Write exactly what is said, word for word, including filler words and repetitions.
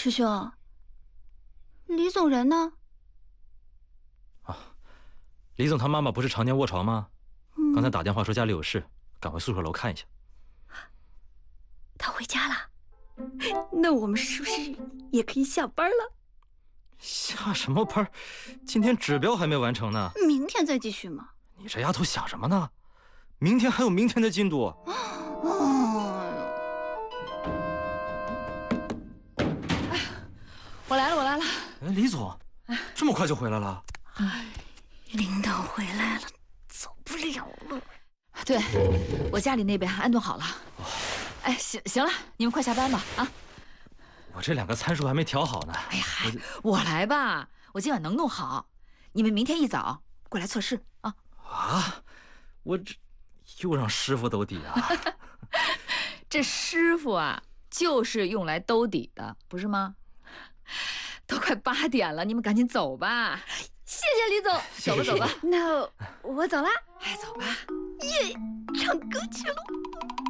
师兄，李总人呢？ 啊，李总他妈妈不是常年卧床吗？ 嗯、 刚才打电话说家里有事，赶回宿舍楼看一下。 他回家了，那我们是不是也可以下班了？ 下什么班？今天指标还没完成呢。 明天再继续嘛。 你这丫头想什么呢？明天还有明天的进度。 哦， 哎，我来了，我来了。 哎，李总，这么快就回来了？ 哎，领导回来了，走不了了。 对，我家里那边安顿好了。哎，行行了，你们快下班吧啊！ 我这两个参数还没调好呢。 哎呀，我来吧，我今晚能弄好。你们明天一早过来测试啊！ 啊，我这又让师傅兜底啊！ 这师傅啊，就是用来兜底的，不是吗？都快八点了，你们赶紧走吧。 谢谢李总， 走吧走吧。 那我走了。 哎，走吧。 耶，唱歌去了。